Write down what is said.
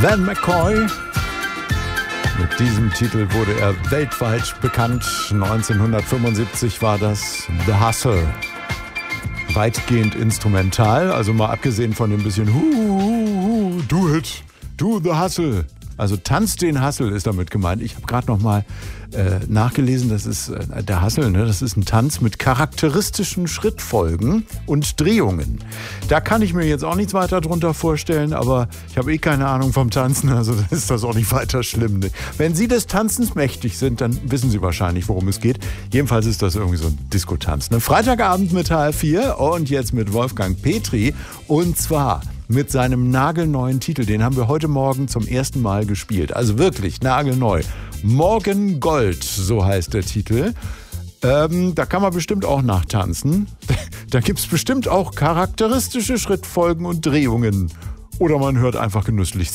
Van McCoy. Mit diesem Titel wurde er weltweit bekannt. 1975 war das The Hustle. Weitgehend instrumental, also mal abgesehen von dem bisschen do it, do the hustle. Also tanz den Hustle ist damit gemeint. Ich habe gerade noch mal nachgelesen, das ist der Hustle, ne? Das ist ein Tanz mit charakteristischen Schrittfolgen und Drehungen. Da kann ich mir jetzt auch nichts weiter drunter vorstellen, aber ich habe keine Ahnung vom Tanzen, also ist das auch nicht weiter schlimm. Ne? Wenn Sie des Tanzens mächtig sind, dann wissen Sie wahrscheinlich, worum es geht. Jedenfalls ist das irgendwie so ein Disco-Tanz. Ne? Freitagabend mit HR4 und jetzt mit Wolfgang Petri und zwar mit seinem nagelneuen Titel. Den haben wir heute Morgen zum ersten Mal gespielt. Also wirklich nagelneu. Morgengold, so heißt der Titel. Da kann man bestimmt auch nachtanzen. Da gibt es bestimmt auch charakteristische Schrittfolgen und Drehungen. Oder man hört einfach genüsslich